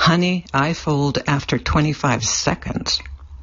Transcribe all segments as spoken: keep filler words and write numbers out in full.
Honey, I fold after twenty-five seconds.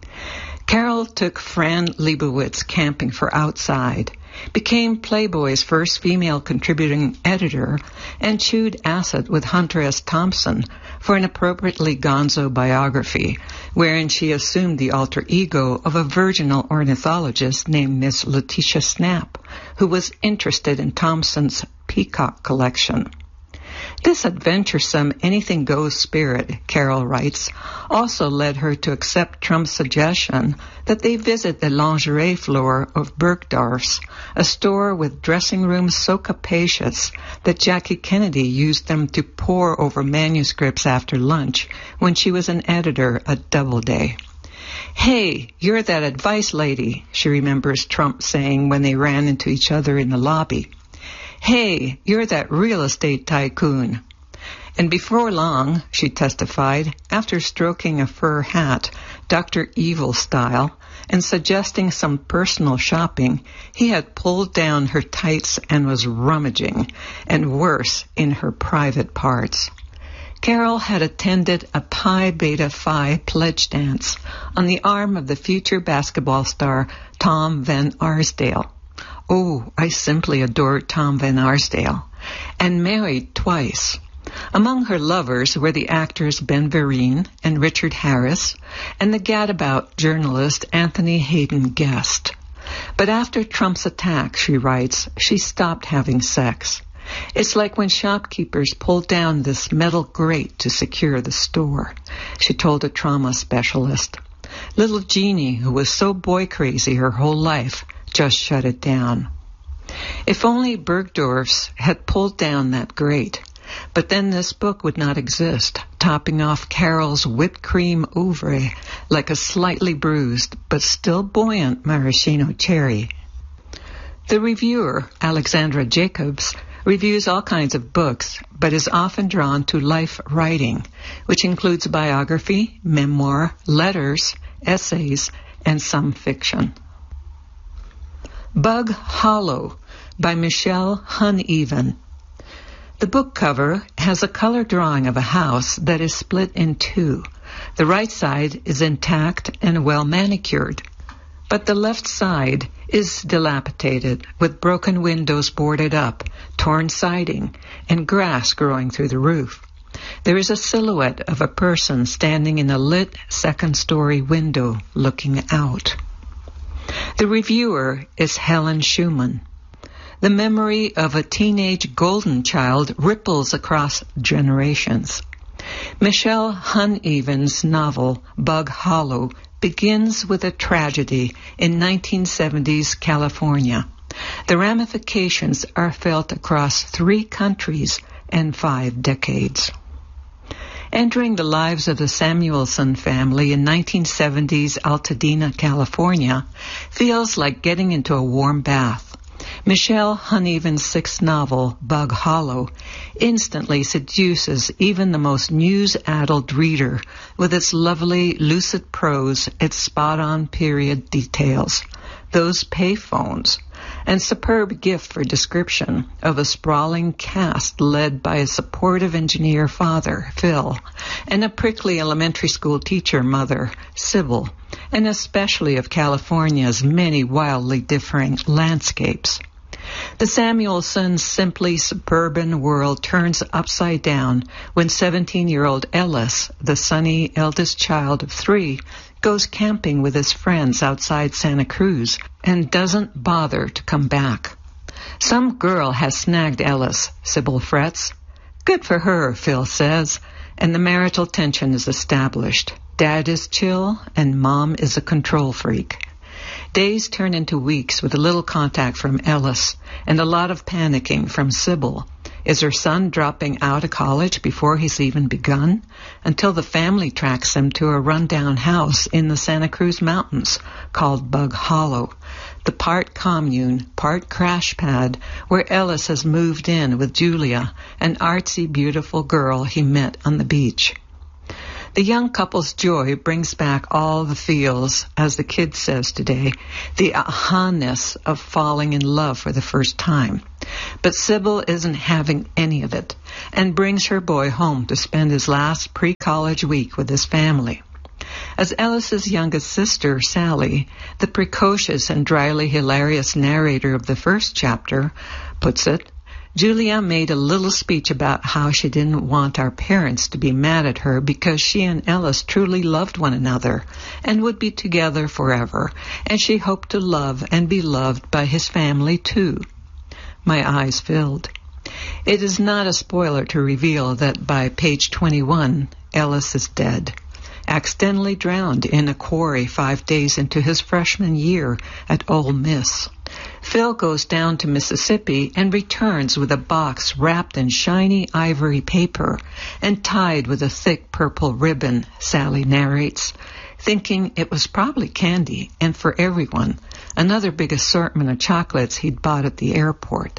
Carol took Fran Lebowitz camping for Outside, became Playboy's first female contributing editor, and chewed acid with Hunter S. Thompson for an appropriately gonzo biography, wherein she assumed the alter ego of a virginal ornithologist named Miss Letitia Snap, who was interested in Thompson's peacock collection. This adventuresome anything-goes spirit, Carol writes, also led her to accept Trump's suggestion that they visit the lingerie floor of Bergdorf's, a store with dressing rooms so capacious that Jackie Kennedy used them to pore over manuscripts after lunch when she was an editor at Doubleday. "Hey, you're that advice lady," she remembers Trump saying when they ran into each other in the lobby. "Hey, you're that real estate tycoon." And before long, she testified, after stroking a fur hat, Doctor Evil style, and suggesting some personal shopping, he had pulled down her tights and was rummaging, and worse, in her private parts. Carol had attended a Pi Beta Phi pledge dance on the arm of the future basketball star Tom Van Arsdale. Oh, I simply adored Tom Van Arsdale. And married twice. Among her lovers were the actors Ben Vereen and Richard Harris, and the gadabout journalist Anthony Hayden Guest. But after Trump's attack, she writes, she stopped having sex. It's like when shopkeepers pulled down this metal grate to secure the store, she told a trauma specialist. Little Jeannie, who was so boy crazy her whole life, just shut it down. If only Bergdorf's had pulled down that grate, but then this book would not exist, topping off Carol's whipped cream oeuvre like a slightly bruised but still buoyant maraschino cherry. The reviewer, Alexandra Jacobs, reviews all kinds of books, but is often drawn to life writing, which includes biography, memoir, letters, essays, and some fiction. Bug Hollow by Michelle Huneven. The book cover has a color drawing of a house that is split in two. The right side is intact and well manicured, but the left side is dilapidated, with broken windows boarded up, torn siding, and grass growing through the roof. There is a silhouette of a person standing in a lit second-story window looking out. The reviewer is Helen Schumann. The memory of a teenage golden child ripples across generations. Michelle Huneven's novel, Bug Hollow, begins with a tragedy in nineteen seventies California. The ramifications are felt across three countries and five decades. Entering the lives of the Samuelson family in nineteen seventies Altadena, California, feels like getting into a warm bath. Michelle Huneven's sixth novel, Bug Hollow, instantly seduces even the most news-addled reader with its lovely, lucid prose, its spot-on period details, those payphones, and superb gift for description of a sprawling cast led by a supportive engineer father, Phil, and a prickly elementary school teacher mother, Sybil, and especially of California's many wildly differing landscapes. The Samuelsons' simply suburban world turns upside down when seventeen-year-old Ellis, the sunny eldest child of three, goes camping with his friends outside Santa Cruz and doesn't bother to come back. Some girl has snagged Ellis, Sybil frets. Good for her, Phil says, and the marital tension is established. Dad is chill and Mom is a control freak. Days turn into weeks with a little contact from Ellis and a lot of panicking from Sybil. Is her son dropping out of college before he's even begun? Until the family tracks him to a rundown house in the Santa Cruz Mountains called Bug Hollow, the part commune, part crash pad where Ellis has moved in with Julia, an artsy, beautiful girl he met on the beach. The young couple's joy brings back all the feels, as the kid says today, the aha-ness of falling in love for the first time. But Sybil isn't having any of it and brings her boy home to spend his last pre-college week with his family. As Ellis's youngest sister, Sally, the precocious and dryly hilarious narrator of the first chapter, puts it, Julia made a little speech about how she didn't want our parents to be mad at her because she and Ellis truly loved one another and would be together forever, and she hoped to love and be loved by his family too. My eyes filled. It is not a spoiler to reveal that by page twenty-one, Ellis is dead, accidentally drowned in a quarry five days into his freshman year at Ole Miss. Phil goes down to Mississippi and returns with a box wrapped in shiny ivory paper and tied with a thick purple ribbon, Sally narrates, thinking it was probably candy and for everyone, another big assortment of chocolates he'd bought at the airport.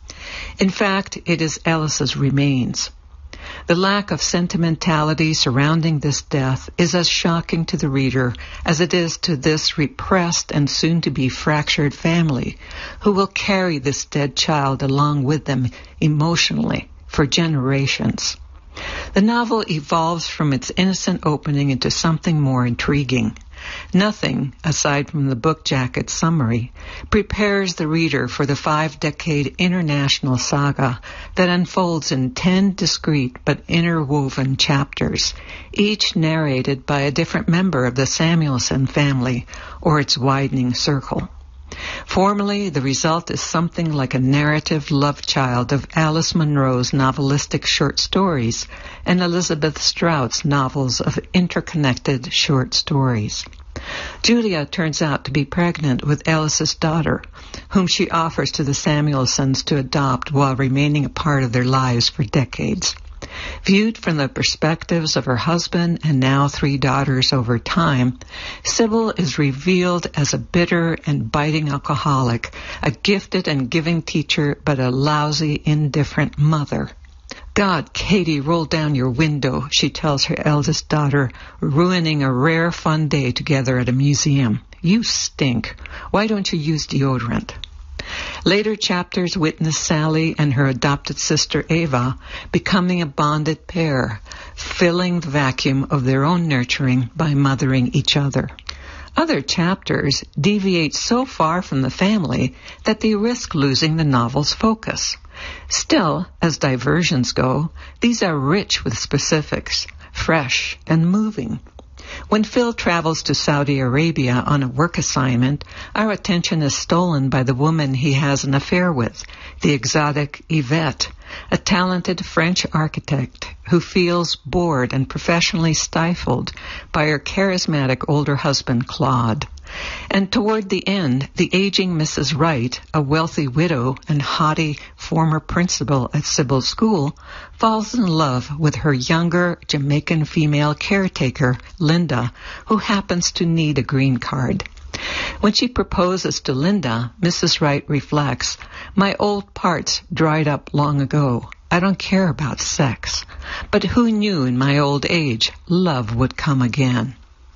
In fact, it is Ellis's remains. The lack of sentimentality surrounding this death is as shocking to the reader as it is to this repressed and soon-to-be fractured family, who will carry this dead child along with them emotionally for generations. The novel evolves from its innocent opening into something more intriguing. Nothing, aside from the book jacket summary, prepares the reader for the five-decade international saga that unfolds in ten discrete but interwoven chapters, each narrated by a different member of the Samuelson family or its widening circle. Formally, the result is something like a narrative love child of Alice Munro's novelistic short stories and Elizabeth Strout's novels of interconnected short stories. Julia turns out to be pregnant with Ellis's daughter, whom she offers to the Samuelsons to adopt while remaining a part of their lives for decades. Viewed from the perspectives of her husband and now three daughters over time, Sybil is revealed as a bitter and biting alcoholic, a gifted and giving teacher, but a lousy, indifferent mother. God, Katie, roll down your window, she tells her eldest daughter, ruining a rare fun day together at a museum. You stink. Why don't you use deodorant? Later chapters witness Sally and her adopted sister Ava becoming a bonded pair, filling the vacuum of their own nurturing by mothering each other. Other chapters deviate so far from the family that they risk losing the novel's focus. Still, as diversions go, these are rich with specifics, fresh and moving. When Phil travels to Saudi Arabia on a work assignment, our attention is stolen by the woman he has an affair with, the exotic Yvette, a talented French architect who feels bored and professionally stifled by her charismatic older husband, Claude. And toward the end, the aging Missus Wright, a wealthy widow and haughty former principal at Sybil's school, falls in love with her younger Jamaican female caretaker, Linda, who happens to need a green card. When she proposes to Linda, Missus Wright reflects, "My old parts dried up long ago. I don't care about sex. But who knew in my old age love would come again?"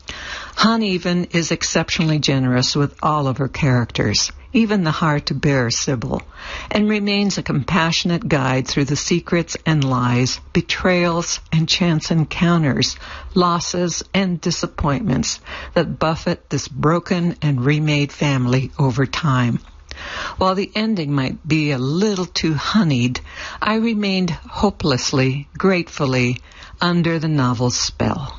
Uneven is exceptionally generous with all of her characters, even the hard-to-bear Sybil, and remains a compassionate guide through the secrets and lies, betrayals and chance encounters, losses and disappointments that buffet this broken and remade family over time. While the ending might be a little too honeyed, I remained hopelessly, gratefully under the novel's spell.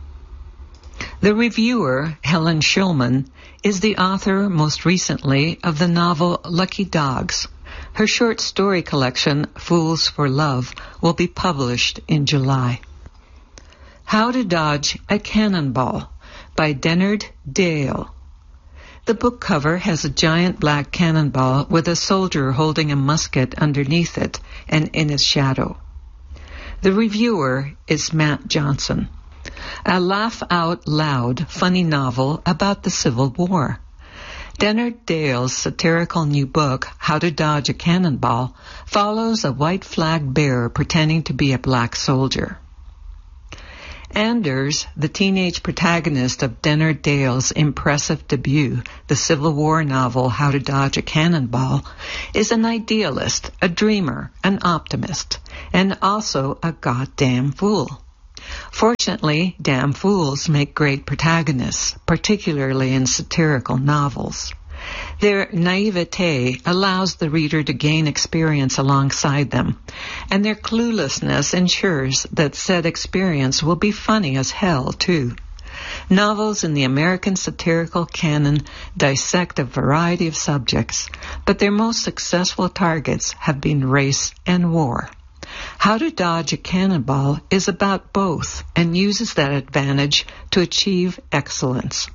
The reviewer, Helen Shulman, is the author most recently of the novel Lucky Dogs. Her short story collection, Fools for Love, will be published in July. How to Dodge a Cannonball by Dennard Dale. The book cover has a giant black cannonball with a soldier holding a musket underneath it and in its shadow. The reviewer is Matt Johnson. A laugh-out-loud, funny novel about the Civil War. Dennard Dale's satirical new book, How to Dodge a Cannonball, follows a white flag bearer pretending to be a black soldier. Anders, the teenage protagonist of Denner Dale's impressive debut, the Civil War novel How to Dodge a Cannonball, is an idealist, a dreamer, an optimist, and also a goddamn fool. Fortunately, damn fools make great protagonists, particularly in satirical novels. Their naivete allows the reader to gain experience alongside them, and their cluelessness ensures that said experience will be funny as hell, too. Novels in the American satirical canon dissect a variety of subjects, but their most successful targets have been race and war. How to Dodge a Cannonball is about both and uses that advantage to achieve excellence.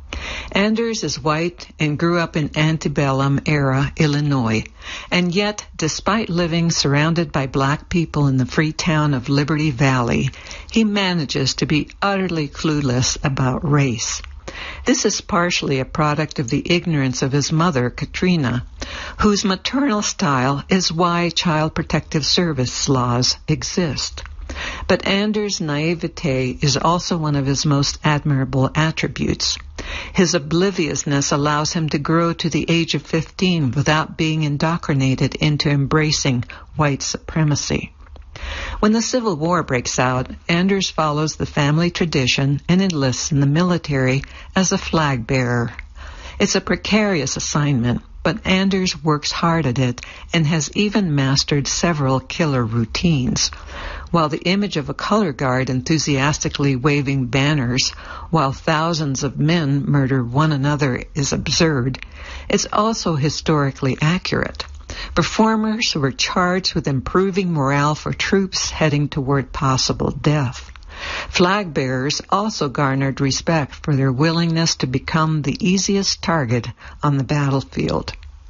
Anders is white and grew up in antebellum-era Illinois, and yet, despite living surrounded by black people in the free town of Liberty Valley, he manages to be utterly clueless about race. This is partially a product of the ignorance of his mother, Katrina, whose maternal style is why Child Protective Service laws exist. But Anders' naivete is also one of his most admirable attributes. His obliviousness allows him to grow to the age of fifteen without being indoctrinated into embracing white supremacy. When the Civil War breaks out, Anders follows the family tradition and enlists in the military as a flag bearer. It's a precarious assignment, but Anders works hard at it and has even mastered several killer routines. While the image of a color guard enthusiastically waving banners while thousands of men murder one another is absurd, it's also historically accurate. Performers were charged with improving morale for troops heading toward possible death. Flag bearers also garnered respect for their willingness to become the easiest target on the battlefield.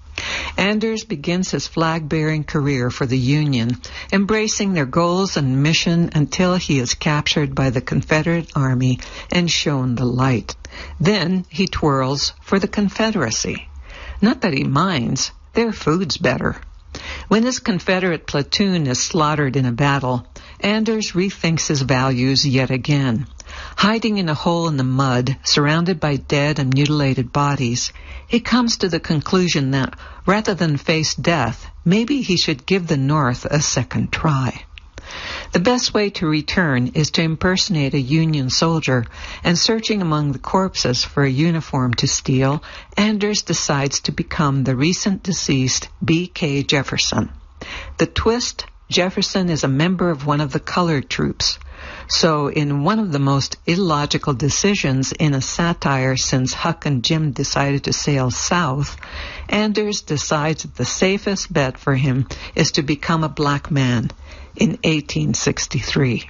Anders begins his flag-bearing career for the Union, embracing their goals and mission until he is captured by the Confederate Army and shown the light. Then he twirls for the Confederacy. Not that he minds, their food's better. When his Confederate platoon is slaughtered in a battle, Anders rethinks his values yet again. Hiding in a hole in the mud, surrounded by dead and mutilated bodies, he comes to the conclusion that, rather than face death, maybe he should give the North a second try. The best way to return is to impersonate a Union soldier, and searching among the corpses for a uniform to steal, Anders decides to become the recent deceased B K Jefferson. The twist: Jefferson is a member of one of the colored troops. So in one of the most illogical decisions in a satire since Huck and Jim decided to sail south, Anders decides that the safest bet for him is to become a black man in eighteen sixty-three.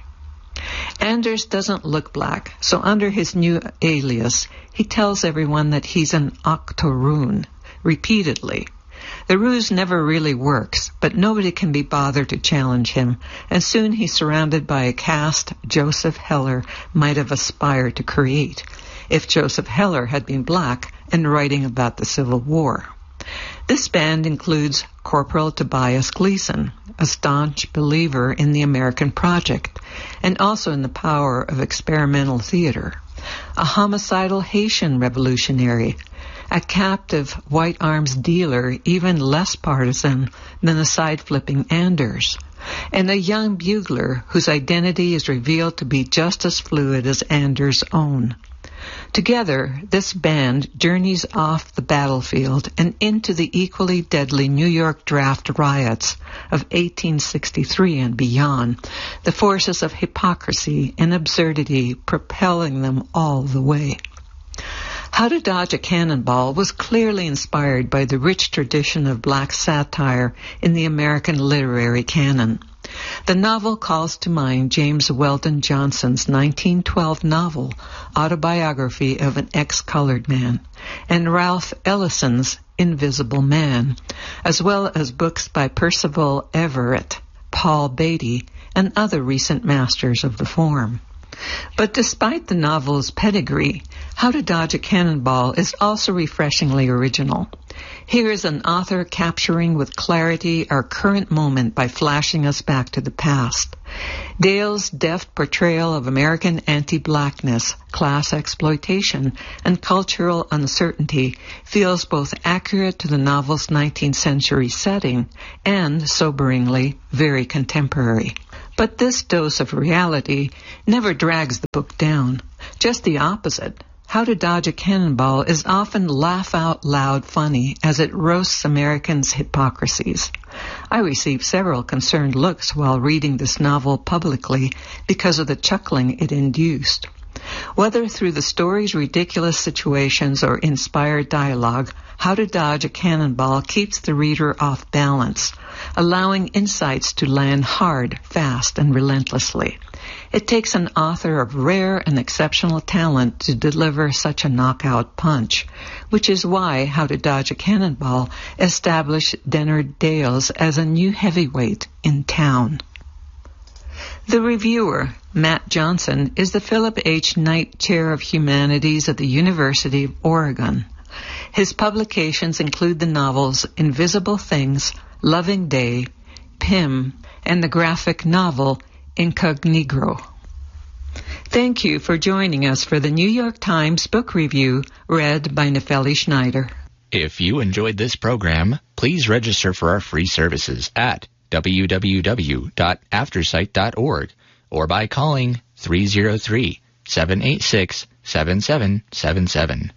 Anders doesn't look black, so under his new alias, he tells everyone that he's an octoroon, repeatedly. The ruse never really works, but nobody can be bothered to challenge him, and soon he's surrounded by a cast Joseph Heller might have aspired to create, if Joseph Heller had been black and writing about the Civil War. This band includes Corporal Tobias Gleason, a staunch believer in the American project, and also in the power of experimental theater, a homicidal Haitian revolutionary, a captive white arms dealer even less partisan than the side-flipping Anders, and a young bugler whose identity is revealed to be just as fluid as Anders' own. Together, this band journeys off the battlefield and into the equally deadly New York draft riots of eighteen sixty-three and beyond, the forces of hypocrisy and absurdity propelling them all the way. How to Dodge a Cannonball was clearly inspired by the rich tradition of black satire in the American literary canon. The novel calls to mind James Weldon Johnson's nineteen twelve novel, Autobiography of an Ex-Colored Man, and Ralph Ellison's Invisible Man, as well as books by Percival Everett, Paul Beatty, and other recent masters of the form. But despite the novel's pedigree, How to Dodge a Cannonball is also refreshingly original. Here is an author capturing with clarity our current moment by flashing us back to the past. Dale's deft portrayal of American anti-blackness, class exploitation, and cultural uncertainty feels both accurate to the novel's nineteenth century setting and, soberingly, very contemporary. But this dose of reality never drags the book down. Just the opposite. How to Dodge a Cannonball is often laugh-out-loud funny as it roasts Americans' hypocrisies. I received several concerned looks while reading this novel publicly because of the chuckling it induced. Whether through the story's ridiculous situations or inspired dialogue, How to Dodge a Cannonball keeps the reader off balance, allowing insights to land hard, fast, and relentlessly. It takes an author of rare and exceptional talent to deliver such a knockout punch, which is why How to Dodge a Cannonball established Dennard Dales as a new heavyweight in town. The reviewer, Matt Johnson, is the Philip H. Knight Chair of Humanities at the University of Oregon. His publications include the novels Invisible Things, Loving Day, Pym, and the graphic novel Incognegro. Thank you for joining us for the New York Times Book Review, read by Nefeli Schneider. If you enjoyed this program, please register for our free services at w w w dot aftersight dot org or by calling three oh three, seven eight six, seven seven seven seven.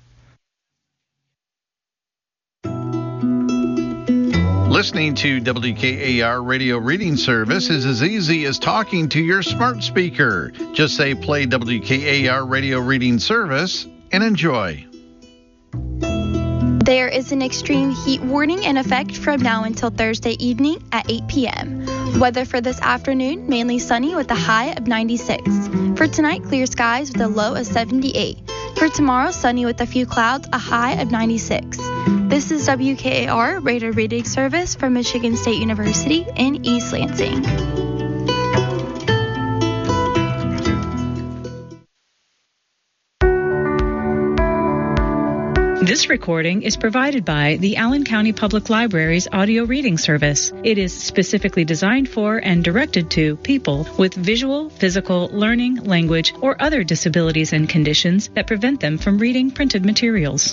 Listening to W K A R Radio Reading Service is as easy as talking to your smart speaker. Just say play W K A R Radio Reading Service and enjoy. There is an extreme heat warning in effect from now until Thursday evening at eight p.m. Weather for this afternoon, mainly sunny with a high of ninety-six. For tonight, clear skies with a low of seventy-eight. For tomorrow, sunny with a few clouds, a high of ninety-six. This is W K A R Radio Reading Service from Michigan State University in East Lansing. This recording is provided by the Allen County Public Library's audio reading service. It is specifically designed for and directed to people with visual, physical, learning, language, or other disabilities and conditions that prevent them from reading printed materials.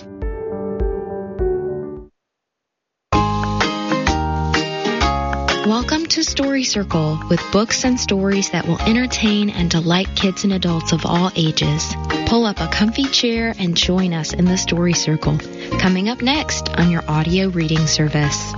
Welcome to Story Circle, with books and stories that will entertain and delight kids and adults of all ages. Pull up a comfy chair and join us in the Story Circle. Coming up next on your audio reading service.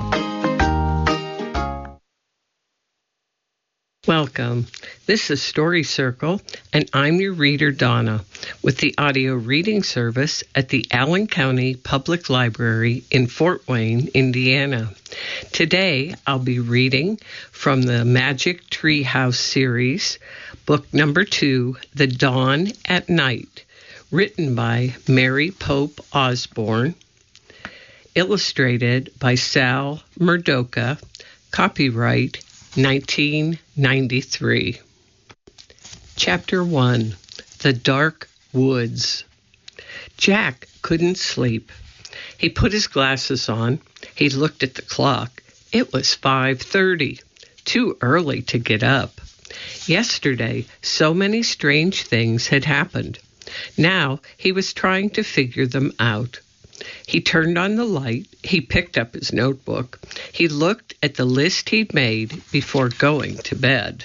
Welcome. This is Story Circle, and I'm your reader, Donna, with the audio reading service at the Allen County Public Library in Fort Wayne, Indiana. Today, I'll be reading from the Magic Tree House series, book number two, The Dawn at Night, written by Mary Pope Osborne, illustrated by Sal Murdoka, copyright nineteen ninety-three. Chapter one, The Dark Woods. Jack couldn't sleep. He put his glasses on. He looked at the clock. It was five thirty. Too early to get up. Yesterday, so many strange things had happened. Now he was trying to figure them out. He turned on the light. He picked up his notebook. He looked at the list he'd made before going to bed.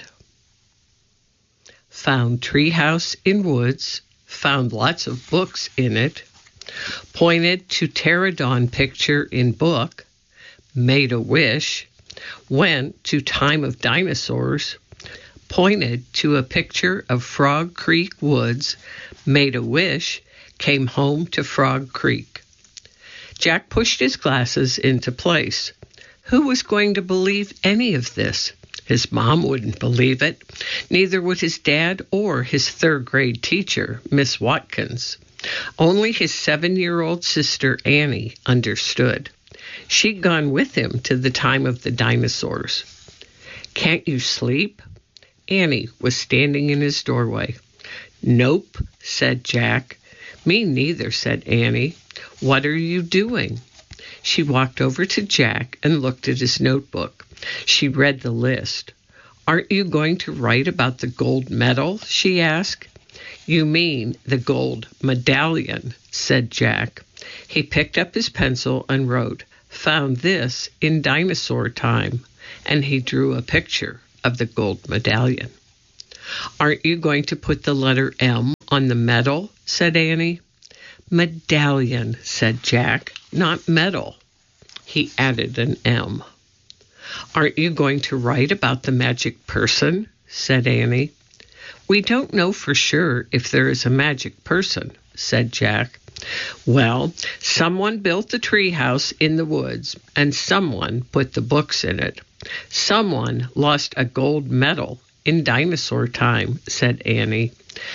Found treehouse in woods. Found lots of books in it. Pointed to pterodon picture in book. Made a wish. Went to time of dinosaurs. Pointed to a picture of Frog Creek woods. Made a wish. Came home to Frog Creek. Jack pushed his glasses into place. Who was going to believe any of this? His mom wouldn't believe it. Neither would his dad or his third-grade teacher, Miss Watkins. Only his seven-year-old sister, Annie, understood. She'd gone with him to the time of the dinosaurs. Can't you sleep? Annie was standing in his doorway. Nope, said Jack. Me neither, said Annie. What are you doing? She walked over to Jack and looked at his notebook. She read the list. Aren't you going to write about the gold medal? She asked. You mean the gold medallion, said Jack. He picked up his pencil and wrote, found this in dinosaur time, and he drew a picture of the gold medallion. Aren't you going to put the letter M on the medal? Said Annie. Medallion, said Jack, not medal. He added an M. Aren't you going to write about the magic person? Said Annie. We don't know for sure if there is a magic person, said Jack. Well, someone built the treehouse in the woods, and someone put the books in it. Someone lost a gold medal in dinosaur time, said Annie.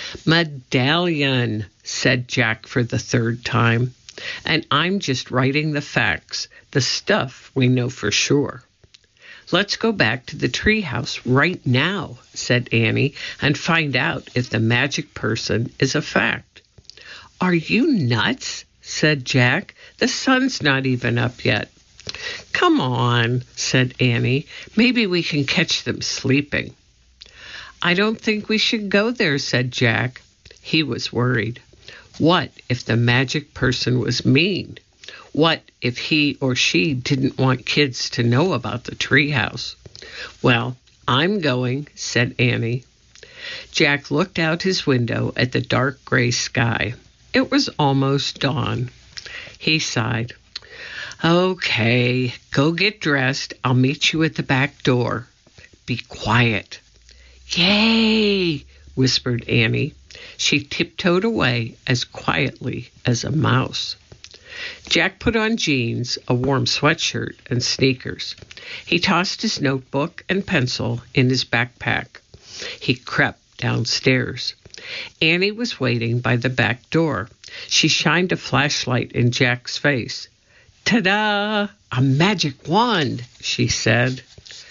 Medallion, said Jack for the third time. And I'm just writing the facts, the stuff we know for sure. Let's go back to the treehouse right now, said Annie, and find out if the magic person is a fact. Are you nuts? Said Jack. The sun's not even up yet. Come on, said Annie. Maybe we can catch them sleeping. I don't think we should go there, said Jack. He was worried. What if the magic person was mean? What if he or she didn't want kids to know about the treehouse? Well, I'm going, said Annie. Jack looked out his window at the dark gray sky. It was almost dawn. He sighed. Okay, go get dressed. I'll meet you at the back door. Be quiet. Yay, whispered Annie. She tiptoed away as quietly as a mouse. Jack put on jeans, a warm sweatshirt, and sneakers. He tossed his notebook and pencil in his backpack. He crept downstairs. Annie was waiting by the back door. She shined a flashlight in Jack's face. Ta-da! A magic wand, she said.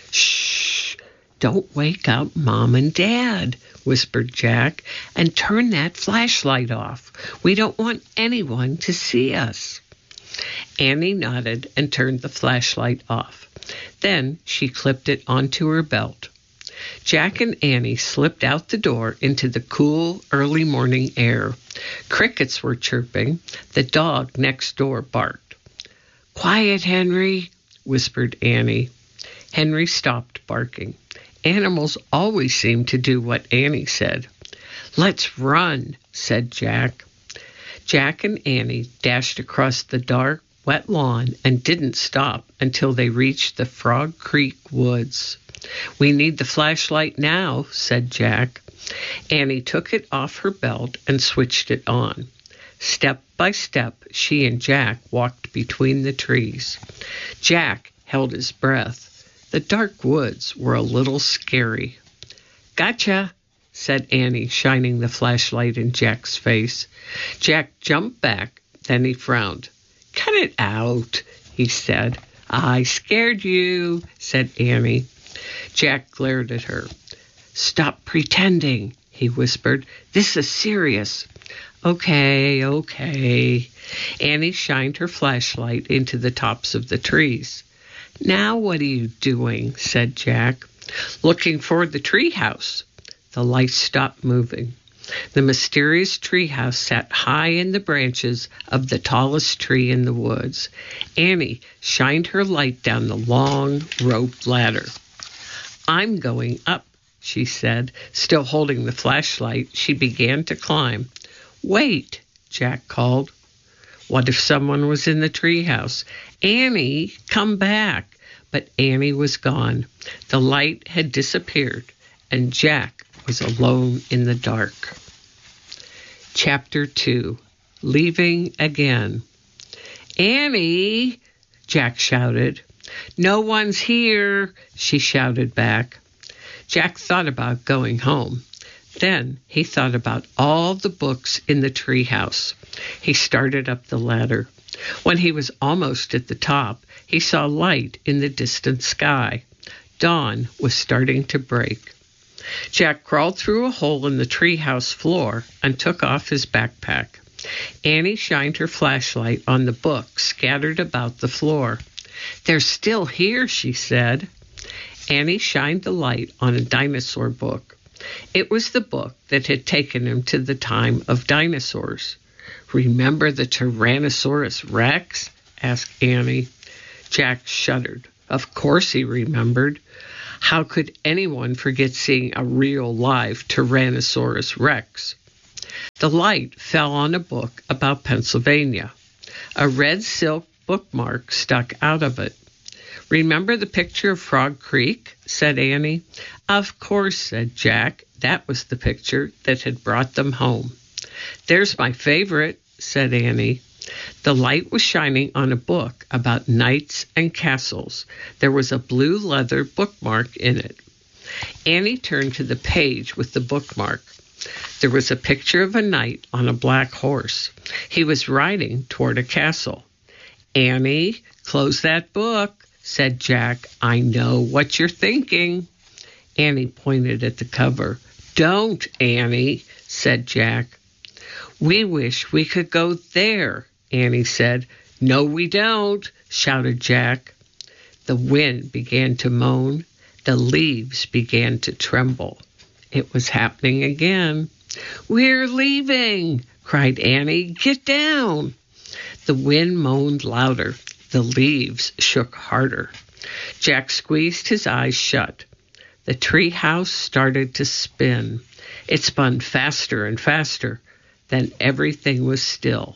Shh! Don't wake up Mom and Dad, whispered Jack, and turn that flashlight off. We don't want anyone to see us. Annie nodded and turned the flashlight off. Then she clipped it onto her belt. Jack and Annie slipped out the door into the cool, early morning air. Crickets were chirping. The dog next door barked. Quiet, Henry, whispered Annie. Henry stopped barking. Animals always seemed to do what Annie said. Let's run, said Jack. Jack and Annie dashed across the dark, wet lawn and didn't stop until they reached the Frog Creek woods. We need the flashlight now, said Jack. Annie took it off her belt and switched it on. Step by step, she and Jack walked between the trees. Jack held his breath. The dark woods were a little scary. Gotcha, said Annie, shining the flashlight in Jack's face. Jack jumped back, then he frowned. Cut it out, he said. I scared you, said Annie. Jack glared at her. Stop pretending, he whispered. This is serious. Okay, okay. Annie shined her flashlight into the tops of the trees. Now what are you doing? Said Jack. Looking for the treehouse. The light stopped moving. The mysterious treehouse sat high in the branches of the tallest tree in the woods. Annie shined her light down the long rope ladder. I'm going up, she said. Still holding the flashlight, she began to climb. Wait, Jack called. What if someone was in the treehouse? Annie, come back. But Annie was gone. The light had disappeared, and Jack was alone in the dark. Chapter two, Leaving Again. Annie, Jack shouted. No one's here, she shouted back. Jack thought about going home. Then he thought about all the books in the treehouse. He started up the ladder. When he was almost at the top, he saw light in the distant sky. Dawn was starting to break. Jack crawled through a hole in the treehouse floor and took off his backpack. Annie shined her flashlight on the book scattered about the floor. "They're still here," she said. Annie shined the light on a dinosaur book. It was the book that had taken him to the time of dinosaurs. "Remember the Tyrannosaurus Rex?" asked Annie. Jack shuddered. Of course he remembered. How could anyone forget seeing a real live Tyrannosaurus Rex? The light fell on a book about Pennsylvania. A red silk bookmark stuck out of it. "Remember the picture of Frog Creek?" said Annie. "Of course," said Jack. That was the picture that had brought them home. "There's my favorite," said Annie. The light was shining on a book about knights and castles. There was a blue leather bookmark in it. Annie turned to the page with the bookmark. There was a picture of a knight on a black horse. He was riding toward a castle. "Annie, close that book," said Jack. "I know what you're thinking." Annie pointed at the cover. "Don't, Annie," said Jack. "We wish we could go there," Annie said. "No, we don't," shouted Jack. The wind began to moan. The leaves began to tremble. It was happening again. "We're leaving," cried Annie. "Get down." The wind moaned louder. The leaves shook harder. Jack squeezed his eyes shut. The tree house started to spin. It spun faster and faster. Then everything was still.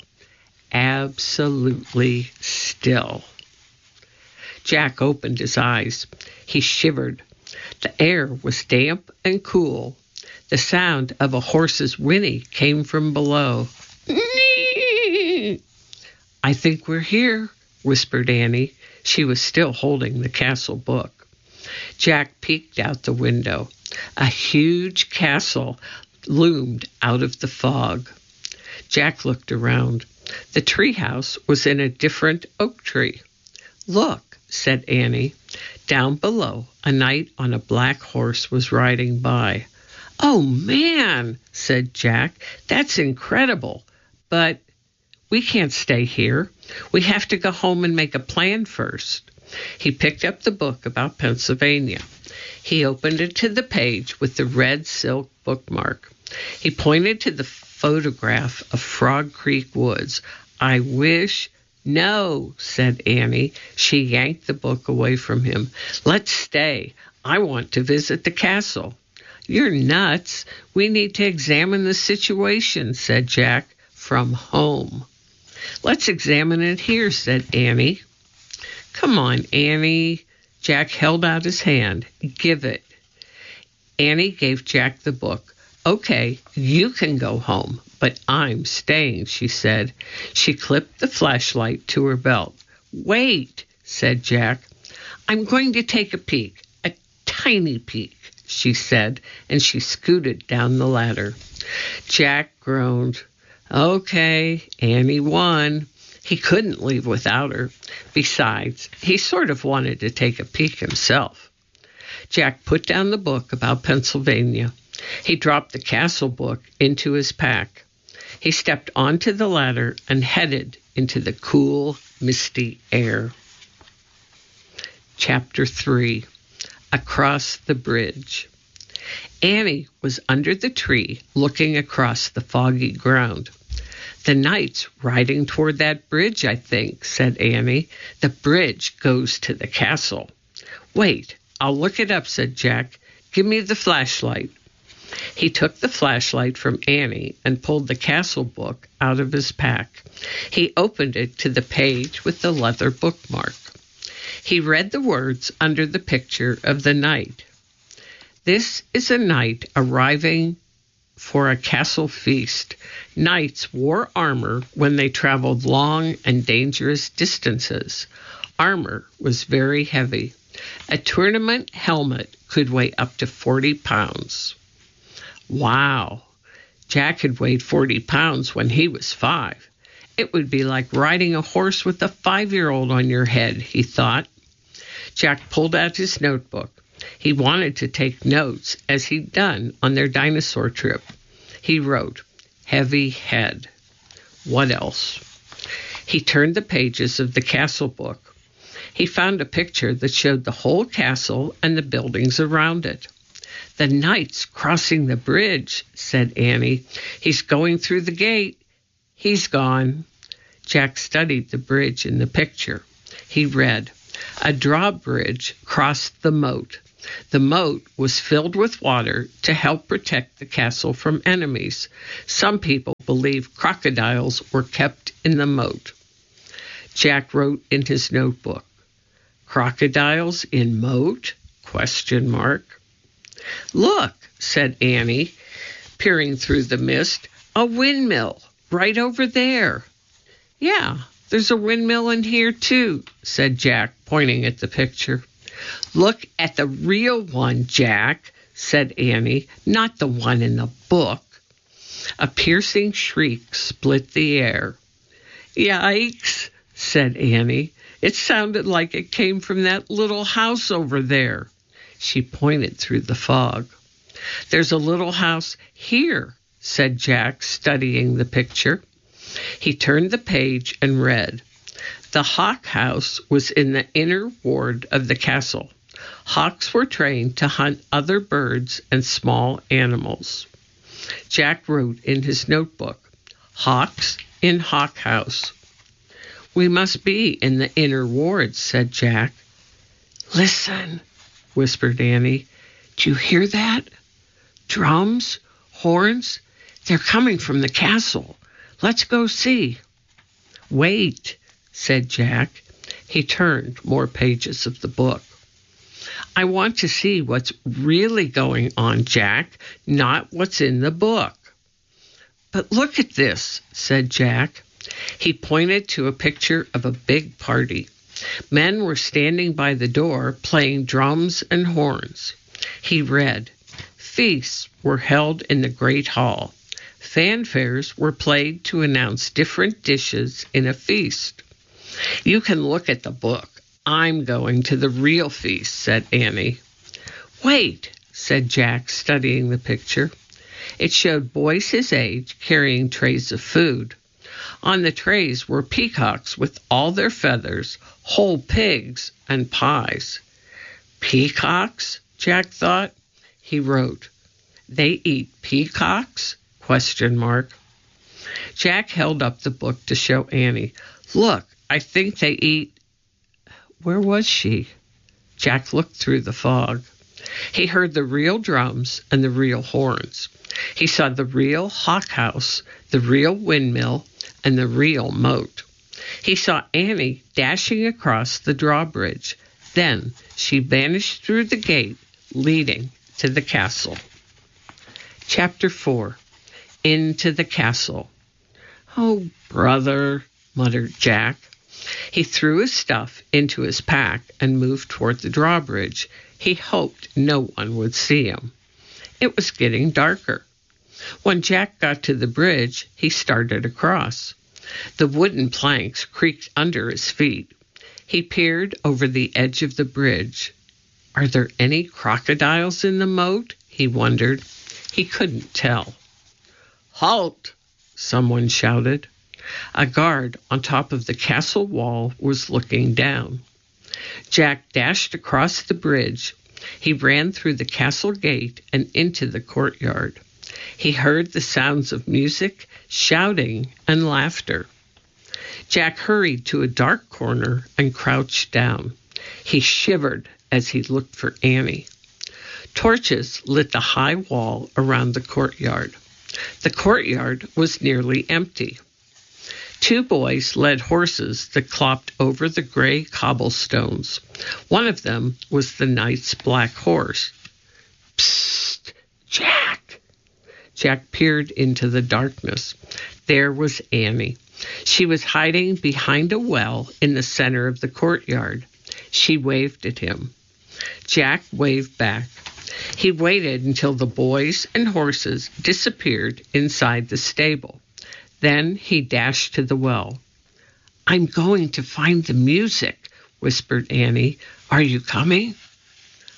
Absolutely still. Jack opened his eyes. He shivered. The air was damp and cool. The sound of a horse's whinny came from below. "I think we're here," whispered Annie. She was still holding the castle book. Jack peeked out the window. A huge castle loomed out of the fog. Jack looked around. The treehouse was in a different oak tree. "Look," said Annie. Down below, a knight on a black horse was riding by. "Oh, man," said Jack. "That's incredible. But we can't stay here. We have to go home and make a plan first." He picked up the book about Pennsylvania. He opened it to the page with the red silk bookmark. He pointed to the photograph of Frog Creek Woods. "I wish—" "No," said Annie. She yanked the book away from him. "Let's stay. I want to visit the castle." "You're nuts. We need to examine the situation," said Jack. "From home." "Let's examine it here," said Annie. "Come on, Annie." Jack held out his hand. "Give it." Annie gave Jack the book. "Okay, you can go home, but I'm staying," she said. She clipped the flashlight to her belt. "Wait," said Jack. "I'm going to take a peek, a tiny peek," she said, and she scooted down the ladder. Jack groaned. Okay, Annie won. He couldn't leave without her. Besides, he sort of wanted to take a peek himself. Jack put down the book about Pennsylvania. He dropped the castle book into his pack. He stepped onto the ladder and headed into the cool, misty air. Chapter three. Across the Bridge. Annie was under the tree looking across the foggy ground. "The knight's riding toward that bridge, I think," said Annie. "The bridge goes to the castle." "Wait, I'll look it up," said Jack. "Give me the flashlight." He took the flashlight from Annie and pulled the castle book out of his pack. He opened it to the page with the leather bookmark. He read the words under the picture of the knight. "This is a knight arriving for a castle feast. Knights wore armor when they traveled long and dangerous distances. Armor was very heavy. A tournament helmet could weigh up to forty pounds. Wow! Jack had weighed forty pounds when he was five. It would be like riding a horse with a five-year-old on your head, he thought. Jack pulled out his notebook. He wanted to take notes as he'd done on their dinosaur trip. He wrote, "Heavy head." What else? He turned the pages of the castle book. He found a picture that showed the whole castle and the buildings around it. "The knight's crossing the bridge," said Annie. "He's going through the gate. He's gone." Jack studied the bridge in the picture. He read, "A drawbridge crossed the moat. The moat was filled with water to help protect the castle from enemies. Some people believe crocodiles were kept in the moat." Jack wrote in his notebook, "Crocodiles in moat? Question mark. "Look," said Annie, peering through the mist, "a windmill right over there." "Yeah, there's a windmill in here too," said Jack, pointing at the picture. "Look at the real one, Jack," said Annie, "not the one in the book." A piercing shriek split the air. "Yikes," said Annie. "It sounded like it came from that little house over there." She pointed through the fog. "There's a little house here," said Jack, studying the picture. He turned the page and read, "The hawk house was in the inner ward of the castle. Hawks were trained to hunt other birds and small animals." Jack wrote in his notebook, "Hawks in hawk house." "We must be in the inner ward," said Jack. "Listen," whispered Annie. "Do you hear that? Drums, horns, they're coming from the castle. Let's go see." "Wait," said Jack. He turned more pages of the book. "I want to see what's really going on, Jack, not what's in the book." "But look at this," said Jack. He pointed to a picture of a big party. Men were standing by the door playing drums and horns. He read, "Feasts were held in the great hall. Fanfares were played to announce different dishes in a feast." "You can look at the book. I'm going to the real feast," said Annie. "Wait," said Jack, studying the picture. It showed boys his age carrying trays of food. On the trays were peacocks with all their feathers, whole pigs, and pies. "Peacocks?" Jack thought. He wrote, "They eat peacocks?" Question mark. Jack held up the book to show Annie. "Look, I think they eat..." Where was she? Jack looked through the fog. He heard the real drums and the real horns. He saw the real hawk house, the real windmill, and the real moat. He saw Annie dashing across the drawbridge. Then she vanished through the gate leading to the castle. Chapter four. Into the castle. "Oh, brother," muttered Jack. He threw his stuff into his pack and moved toward the drawbridge. He hoped no one would see him. It was getting darker. When Jack got to the bridge, he started across. The wooden planks creaked under his feet. He peered over the edge of the bridge. Are there any crocodiles in the moat? He wondered. He couldn't tell. "Halt!" someone shouted. A guard on top of the castle wall was looking down. Jack dashed across the bridge. He ran through the castle gate and into the courtyard. He heard the sounds of music, shouting, and laughter. Jack hurried to a dark corner and crouched down. He shivered as he looked for Annie. Torches lit the high wall around the courtyard. The courtyard was nearly empty. Two boys led horses that clopped over the gray cobblestones. One of them was the knight's black horse. "Psst, Jack!" Jack peered into the darkness. There was Annie. She was hiding behind a well in the center of the courtyard. She waved at him. Jack waved back. He waited until the boys and horses disappeared inside the stable. Then he dashed to the well. "I'm going to find the music," whispered Annie. "Are you coming?"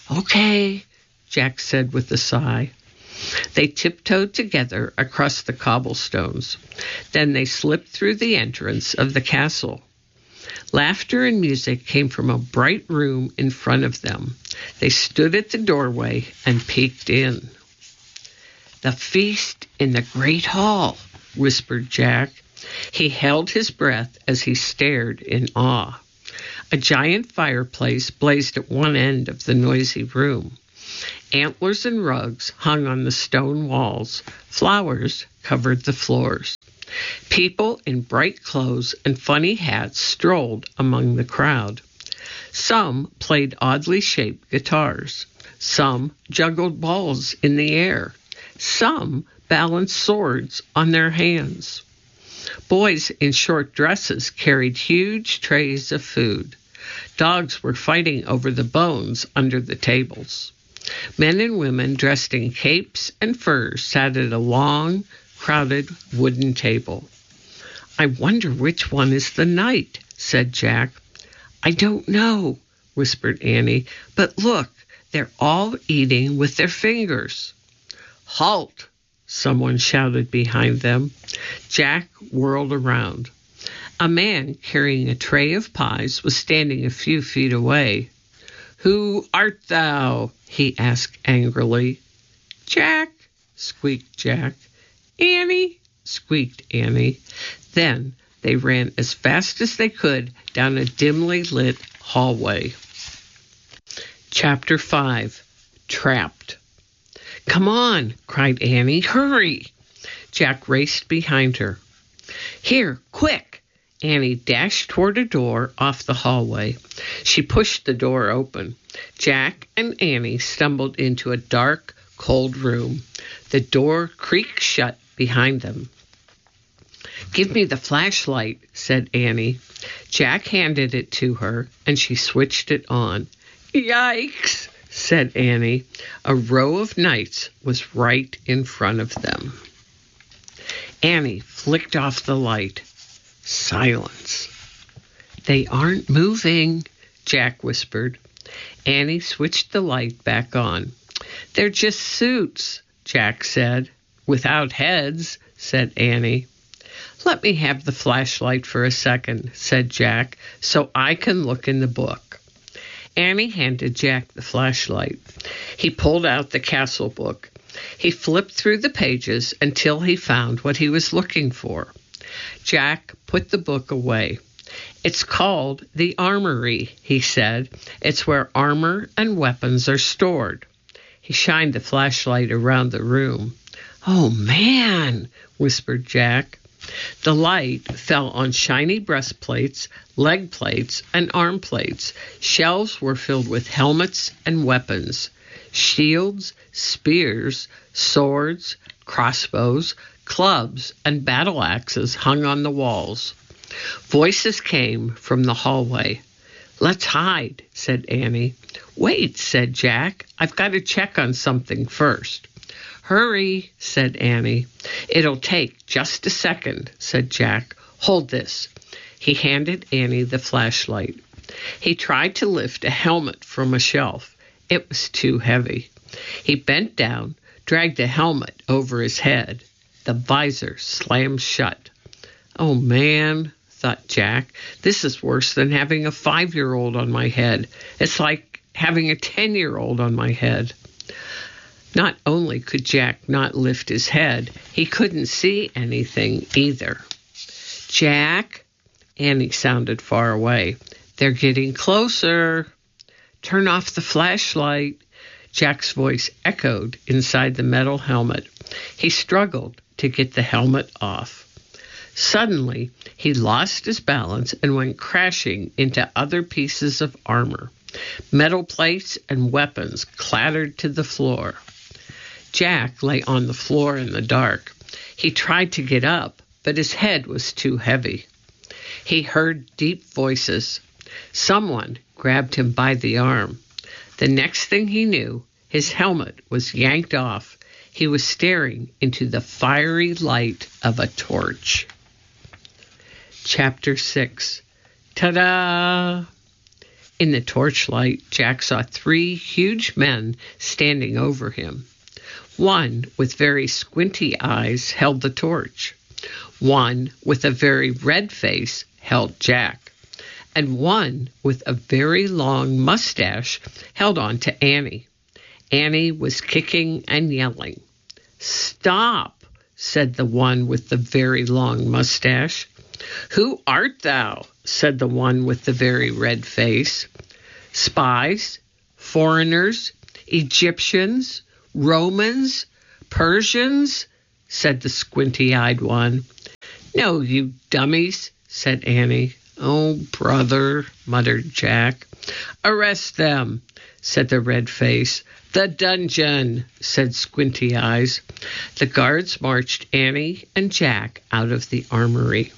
Okay, Jack said with a sigh. They tiptoed together across the cobblestones. Then they slipped through the entrance of the castle. Laughter and music came from a bright room in front of them. They stood at the doorway and peeked in. "The feast in the great hall," whispered Jack. He held his breath as he stared in awe. A giant fireplace blazed at one end of the noisy room. Antlers and rugs hung on the stone walls. Flowers covered the floors. People in bright clothes and funny hats strolled among the crowd. Some played oddly shaped guitars. Some juggled balls in the air. Some balanced swords on their hands. Boys in short dresses carried huge trays of food. Dogs were fighting over the bones under the tables. Men and women dressed in capes and furs sat at a long, crowded wooden table. "I wonder which one is the knight," said Jack. "I don't know," whispered Annie, "but look, they're all eating with their fingers." "Halt!" someone shouted behind them. Jack whirled around. A man carrying a tray of pies was standing a few feet away. "Who art thou?" he asked angrily. "Jack," squeaked Jack. "Annie," squeaked Annie. Then they ran as fast as they could down a dimly lit hallway. Chapter five. Trapped. "Come on," cried Annie. "Hurry!" Jack raced behind her. "Here, quick!" Annie dashed toward a door off the hallway. She pushed the door open. Jack and Annie stumbled into a dark, cold room. The door creaked shut behind them. "Give me the flashlight," said Annie. Jack handed it to her, and she switched it on. "Yikes!" said Annie. A row of knights was right in front of them. Annie flicked off the light. Silence. "They aren't moving," Jack whispered. Annie switched the light back on. "They're just suits," Jack said. "Without heads," said Annie. "Let me have the flashlight for a second," said Jack, "so I can look in the book." Annie handed Jack the flashlight. He pulled out the castle book. He flipped through the pages until he found what he was looking for. Jack put the book away. "It's called the Armory," he said. "It's where armor and weapons are stored." He shined the flashlight around the room. "Oh, man," whispered Jack. The light fell on shiny breastplates, leg plates, and arm plates. Shelves were filled with helmets and weapons. Shields, spears, swords, crossbows, clubs, and battle axes hung on the walls. Voices came from the hallway. "Let's hide," said Annie. "Wait," said Jack. "I've got to check on something first." "Hurry," said Annie. "It'll take just a second," said Jack. "Hold this." He handed Annie the flashlight. He tried to lift a helmet from a shelf. It was too heavy. He bent down, dragged the helmet over his head. The visor slammed shut. "Oh, man," thought Jack, "this is worse than having a five-year-old on my head. It's like having a ten-year-old on my head." Not only could Jack not lift his head, he couldn't see anything either. "Jack," Annie sounded far away. "They're getting closer." "Turn off the flashlight." Jack's voice echoed inside the metal helmet. He struggled to get the helmet off. Suddenly, he lost his balance and went crashing into other pieces of armor. Metal plates and weapons clattered to the floor. Jack lay on the floor in the dark. He tried to get up, but his head was too heavy. He heard deep voices. Someone grabbed him by the arm. The next thing he knew, his helmet was yanked off. He was staring into the fiery light of a torch. Chapter six. Ta-da! In the torchlight, Jack saw three huge men standing over him. One with very squinty eyes held the torch. One with a very red face held Jack. And one with a very long mustache held on to Annie. Annie was kicking and yelling. "Stop," said the one with the very long mustache. "Who art thou?" said the one with the very red face. "Spies, foreigners, Egyptians, Romans, Persians," said the squinty-eyed one. "No, you dummies," said Annie. "Oh, brother," muttered Jack. "Arrest them," said the red face. "The dungeon," said Squinty Eyes. The guards marched Annie and Jack out of the armory.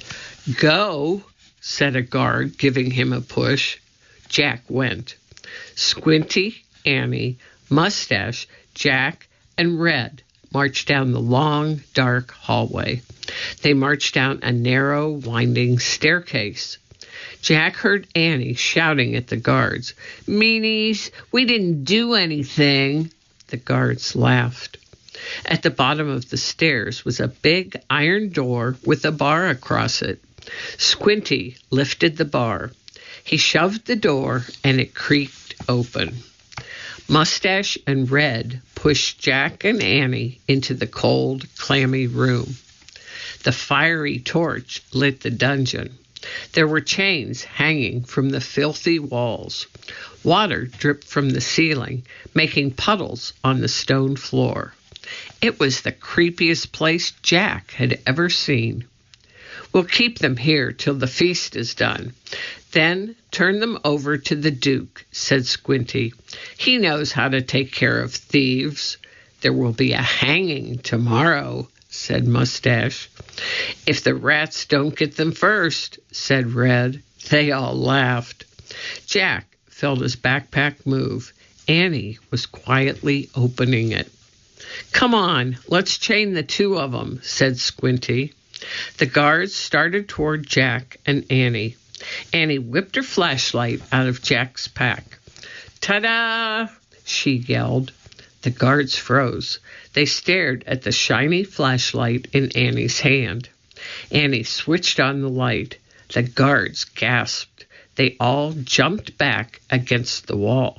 "Go," said a guard, giving him a push. Jack went. Squinty, Annie, Mustache, Jack, and Red marched down the long, dark hallway. They marched down a narrow, winding staircase. Jack heard Annie shouting at the guards, "Meanies, we didn't do anything." The guards laughed. At the bottom of the stairs was a big iron door with a bar across it. Squinty lifted the bar. He shoved the door, and it creaked open. Mustache and Red pushed Jack and Annie into the cold, clammy room. The fiery torch lit the dungeon. There were chains hanging from the filthy walls. Water dripped from the ceiling, making puddles on the stone floor. It was the creepiest place Jack had ever seen. "We'll keep them here till the feast is done. Then turn them over to the Duke," said Squinty. "He knows how to take care of thieves." "There will be a hanging tomorrow," said Mustache. "If the rats don't get them first," said Red. They all laughed. Jack felt his backpack move. Annie was quietly opening it. "Come on, let's chain the two of them," said Squinty. The guards started toward Jack and Annie. Annie whipped her flashlight out of Jack's pack. "Ta-da!" she yelled. The guards froze. They stared at the shiny flashlight in Annie's hand. Annie switched on the light. The guards gasped. They all jumped back against the wall.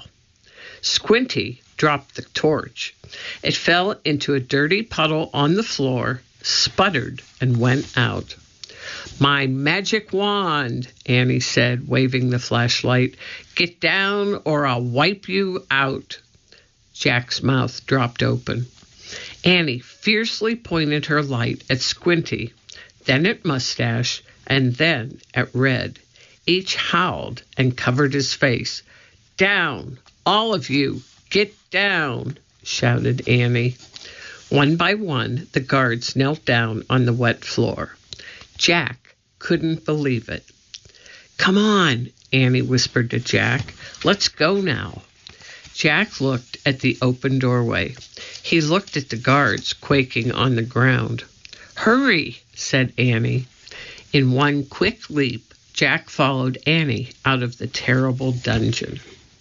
Squinty dropped the torch. It fell into a dirty puddle on the floor, sputtered, and went out. "My magic wand," Annie said, waving the flashlight. "Get down or I'll wipe you out." Jack's mouth dropped open. Annie fiercely pointed her light at Squinty, then at Mustache, and then at Red. Each howled and covered his face. "Down, all of you, get down," shouted Annie. One by one, the guards knelt down on the wet floor. Jack couldn't believe it. "Come on," Annie whispered to Jack. "Let's go now." Jack looked at the open doorway. He looked at the guards quaking on the ground. "Hurry," said Annie. In one quick leap, Jack followed Annie out of the terrible dungeon.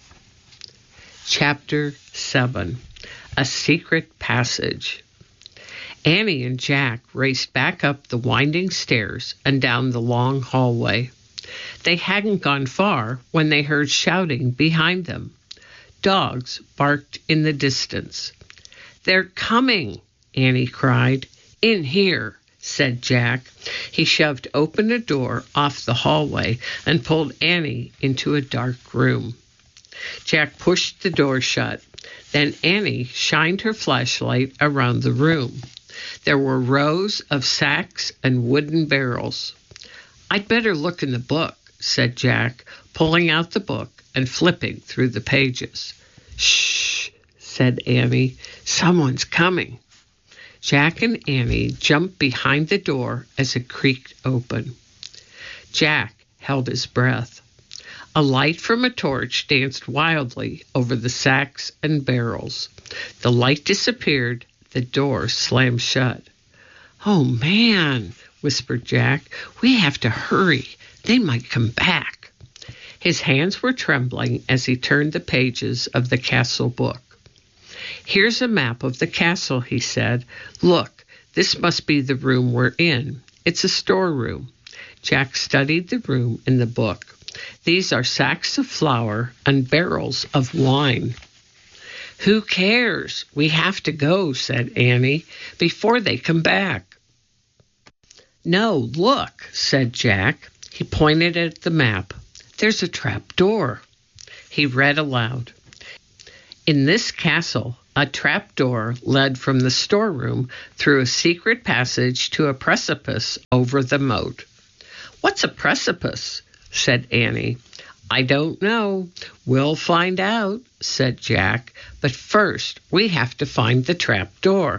Chapter seven. A Secret Passage. Annie and Jack raced back up the winding stairs and down the long hallway. They hadn't gone far when they heard shouting behind them. Dogs barked in the distance. "They're coming," Annie cried. "In here," said Jack. He shoved open a door off the hallway and pulled Annie into a dark room. Jack pushed the door shut. Then Annie shined her flashlight around the room. There were rows of sacks and wooden barrels. "I'd better look in the book," said Jack, pulling out the book and flipping through the pages. "Shh," said Annie. "Someone's coming." Jack and Annie jumped behind the door as it creaked open. Jack held his breath. A light from a torch danced wildly over the sacks and barrels. The light disappeared. The door slammed shut. "Oh, man," whispered Jack. "We have to hurry. They might come back." His hands were trembling as he turned the pages of the castle book. "Here's a map of the castle," he said. "Look, this must be the room we're in. It's a storeroom." Jack studied the room in the book. "These are sacks of flour and barrels of wine." "Who cares? We have to go," said Annie, "before they come back." "No, look," said Jack. He pointed at the map. "There's a trap door." He read aloud. "In this castle, a trap door led from the storeroom through a secret passage to a precipice over the moat." "What's a precipice?" said Annie. "I don't know. We'll find out," said Jack. "But first, we have to find the trap door."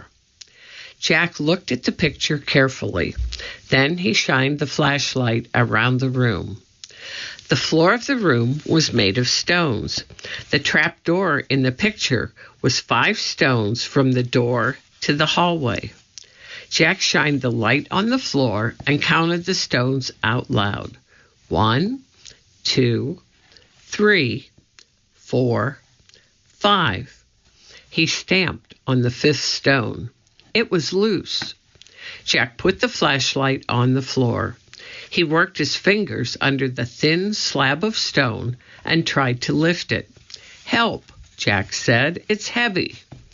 Jack looked at the picture carefully. Then he shined the flashlight around the room. The floor of the room was made of stones. The trap door in the picture was five stones from the door to the hallway. Jack shined the light on the floor and counted the stones out loud. One, two, three, four, five. He stamped on the fifth stone. It was loose. Jack put the flashlight on the floor. He worked his fingers under the thin slab of stone and tried to lift it. "Help," Jack said. "It's heavy."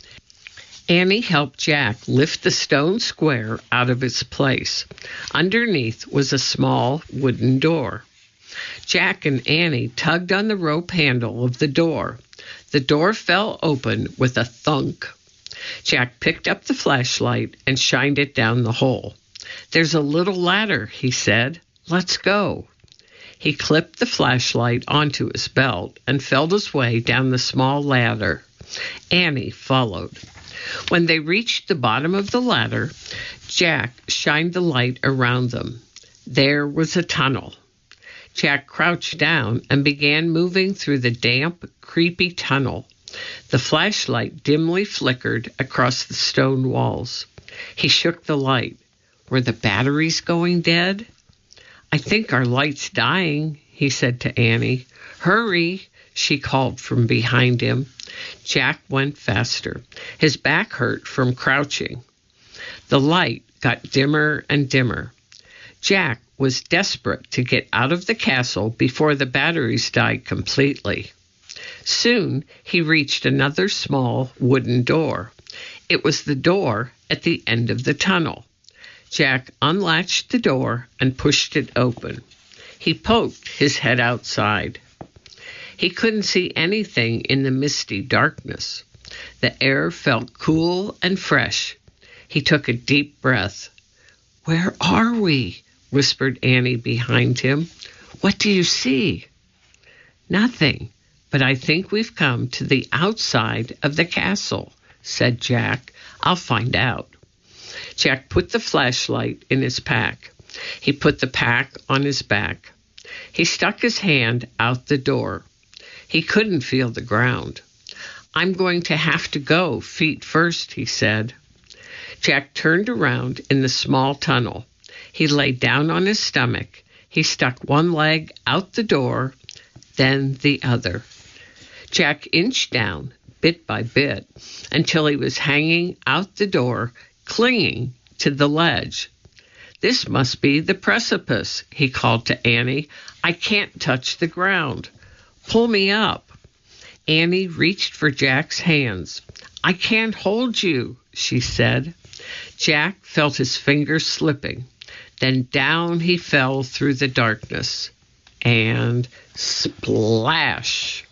Annie helped Jack lift the stone square out of its place. Underneath was a small wooden door. Jack and Annie tugged on the rope handle of the door. The door fell open with a thunk. Jack picked up the flashlight and shined it down the hole. "There's a little ladder," he said. "Let's go." He clipped the flashlight onto his belt and felt his way down the small ladder. Annie followed. When they reached the bottom of the ladder, Jack shined the light around them. There was a tunnel. Jack crouched down and began moving through the damp, creepy tunnel. The flashlight dimly flickered across the stone walls. He shook the light. Were the batteries going dead? "I think our light's dying," he said to Annie. "Hurry," she called from behind him. Jack went faster. His back hurt from crouching. The light got dimmer and dimmer. Jack was desperate to get out of the castle before the batteries died completely. Soon he reached another small wooden door. It was the door at the end of the tunnel. Jack unlatched the door and pushed it open. He poked his head outside. He couldn't see anything in the misty darkness. The air felt cool and fresh. He took a deep breath. "Where are we?" whispered Annie behind him. "What do you see?" "Nothing, but I think we've come to the outside of the castle," said Jack. "I'll find out." Jack put the flashlight in his pack. He put the pack on his back. He stuck his hand out the door. He couldn't feel the ground. "I'm going to have to go feet first," he said. Jack turned around in the small tunnel. He lay down on his stomach. He stuck one leg out the door, then the other. Jack inched down, bit by bit, until he was hanging out the door, clinging to the ledge. "This must be the precipice," he called to Annie. "I can't touch the ground. Pull me up." Annie reached for Jack's hands. "I can't hold you," she said. Jack felt his fingers slipping. Then down he fell through the darkness. And splash!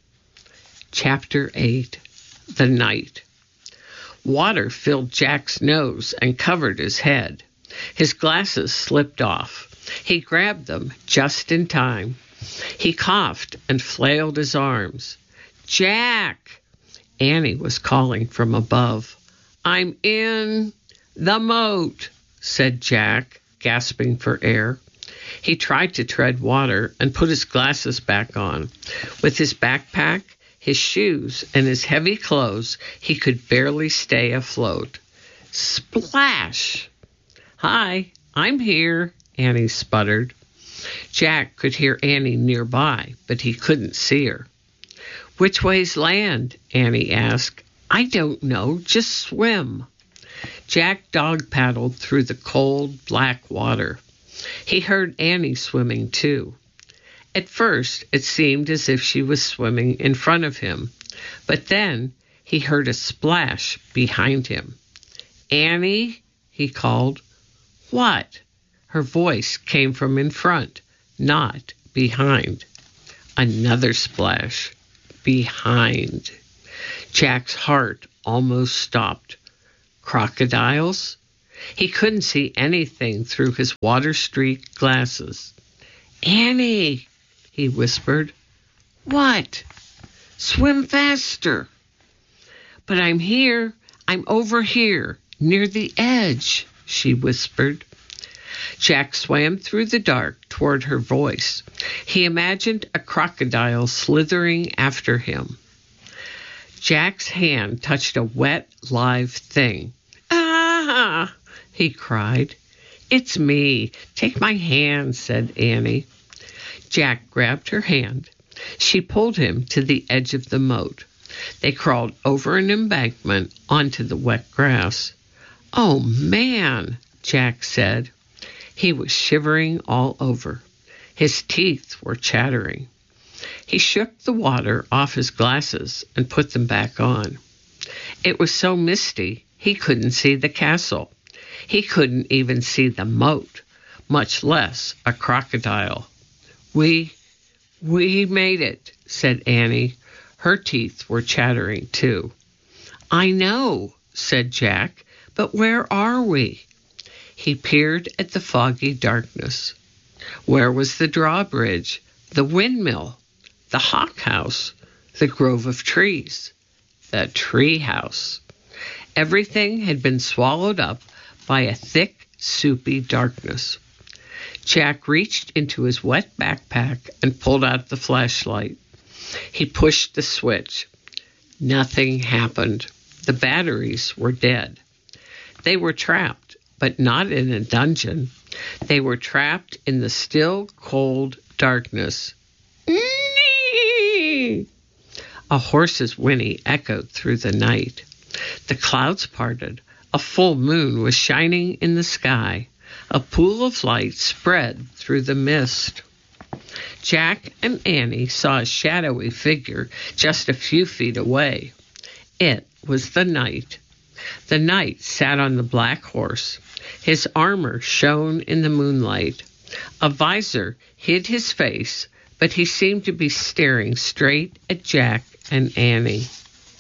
Chapter eight. The Night. Water filled Jack's nose and covered his head. His glasses slipped off. He grabbed them just in time. He coughed and flailed his arms. "Jack!" Annie was calling from above. "I'm in the moat," said Jack, gasping for air. He tried to tread water and put his glasses back on. With his backpack, his shoes, and his heavy clothes, he could barely stay afloat. Splash! "Hi, I'm here," Annie sputtered. Jack could hear Annie nearby, but he couldn't see her. "Which way's land?" Annie asked. "I don't know. Just swim." Jack dog-paddled through the cold, black water. He heard Annie swimming, too. At first, it seemed as if she was swimming in front of him, but then he heard a splash behind him. "Annie," he called. "What?" Her voice came from in front, not behind. Another splash. Behind. Jack's heart almost stopped. Crocodiles? He couldn't see anything through his water-streaked glasses. "Annie," he whispered. "What?" "Swim faster." "But I'm here. I'm over here, near the edge," she whispered. Jack swam through the dark toward her voice. He imagined a crocodile slithering after him. Jack's hand touched a wet, live thing. "Ah!" he cried. "It's me. Take my hand," said Annie. Jack grabbed her hand. She pulled him to the edge of the moat. They crawled over an embankment onto the wet grass. "Oh, man," Jack said. He was shivering all over. His teeth were chattering. He shook the water off his glasses and put them back on. It was so misty, he couldn't see the castle. He couldn't even see the moat, much less a crocodile. We, we made it," said Annie. Her teeth were chattering, too. "I know," said Jack, "but where are we?" He peered at the foggy darkness. Where was the drawbridge, the windmill, the hawk house, the grove of trees, the tree house? Everything had been swallowed up by a thick, soupy darkness. Jack reached into his wet backpack and pulled out the flashlight. He pushed the switch. Nothing happened. The batteries were dead. They were trapped, but not in a dungeon. They were trapped in the still, cold darkness. A horse's whinny echoed through the night. The clouds parted. A full moon was shining in the sky. A pool of light spread through the mist. Jack and Annie saw a shadowy figure just a few feet away. It was the knight. The knight sat on the black horse. His armor shone in the moonlight. A visor hid his face, but he seemed to be staring straight at Jack and Annie.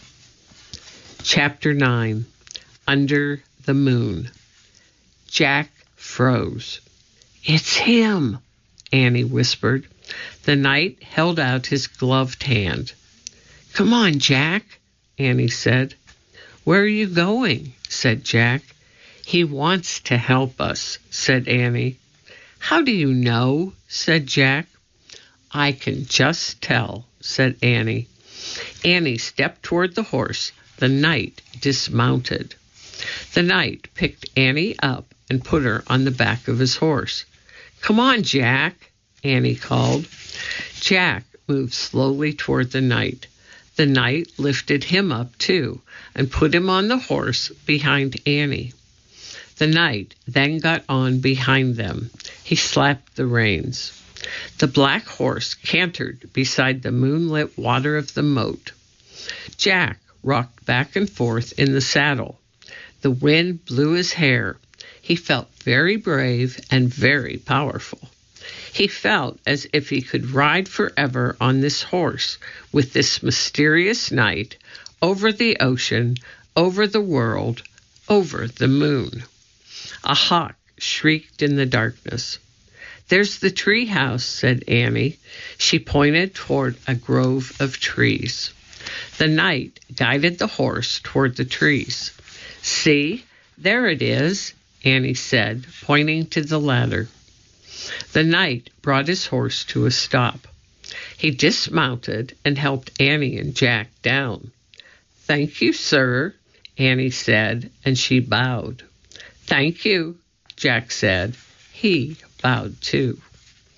Chapter nine. Under the Moon. Jack froze. "It's him," Annie whispered. The knight held out his gloved hand. "Come on, Jack," Annie said. "Where are you going?" said Jack. "He wants to help us," said Annie. "How do you know?" said Jack. "I can just tell," said Annie. Annie stepped toward the horse. The knight dismounted. The knight picked Annie up and put her on the back of his horse. "Come on, Jack," Annie called. Jack moved slowly toward the knight. The knight lifted him up, too, and put him on the horse behind Annie. The knight then got on behind them. He slapped the reins. The black horse cantered beside the moonlit water of the moat. Jack rocked back and forth in the saddle. The wind blew his hair. He felt very brave and very powerful. He felt as if he could ride forever on this horse with this mysterious knight over the ocean, over the world, over the moon. A hawk shrieked in the darkness. "There's the tree house," said Annie. She pointed toward a grove of trees. The knight guided the horse toward the trees. "See, there it is," Annie said, pointing to the ladder. The knight brought his horse to a stop. He dismounted and helped Annie and Jack down. "Thank you, sir," Annie said, and she bowed. "Thank you," Jack said. He bowed too.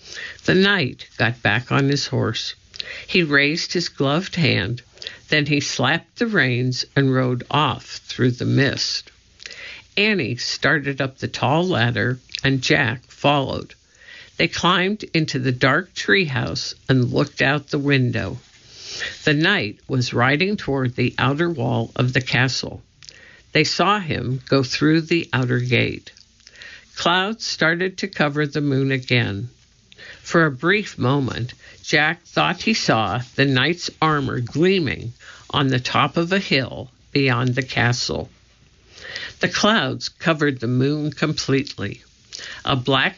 The knight got back on his horse. He raised his gloved hand, then he slapped the reins and rode off through the mist. Annie started up the tall ladder, and Jack followed. They climbed into the dark treehouse and looked out the window. The knight was riding toward the outer wall of the castle. They saw him go through the outer gate. Clouds started to cover the moon again. For a brief moment, Jack thought he saw the knight's armor gleaming on the top of a hill beyond the castle. The clouds covered the moon completely. A black